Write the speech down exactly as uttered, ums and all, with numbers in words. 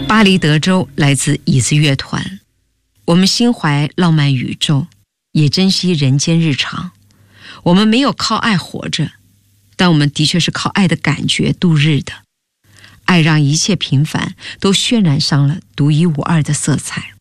巴黎德州来自椅子乐团，我们心怀浪漫宇宙，也珍惜人间日常。我们没有靠爱活着，但我们的确是靠爱的感觉度日的。爱让一切平凡都渲染上了独一无二的色彩。